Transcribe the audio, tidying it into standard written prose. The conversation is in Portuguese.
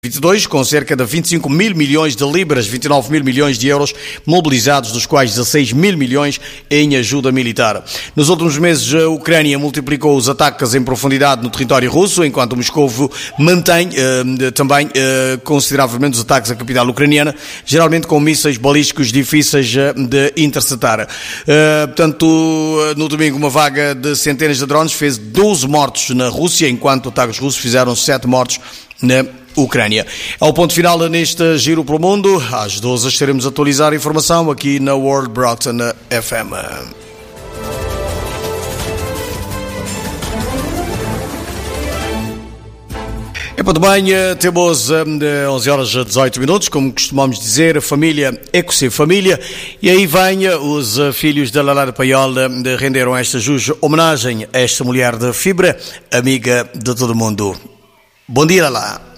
2022, com cerca de 25 mil milhões de libras, 29 mil milhões de euros mobilizados, dos quais 16 mil milhões em ajuda militar. Nos últimos meses, a Ucrânia multiplicou os ataques em profundidade no território russo, enquanto Moscou mantém também consideravelmente os ataques à capital ucraniana, geralmente com mísseis balísticos difíceis de interceptar. Portanto, no domingo, uma vaga de centenas de drones fez 12 mortos na Rússia, enquanto ataques russos fizeram 7 mortos na Ucrânia. Ao ponto final neste Giro pelo Mundo, às 12 estaremos a atualizar a informação aqui na World Broadcast FM. Muito bem, temos 11 horas e 18 minutos, como costumamos dizer, família é com ser família, e aí vem os filhos da Lalá de Paiol renderam esta justa homenagem a esta mulher de fibra, amiga de todo mundo. Bom dia, Lalá.